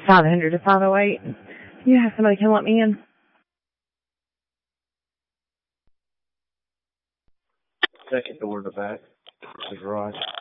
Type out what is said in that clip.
500 to 508. You have somebody come let me in? Second door to the back. The garage.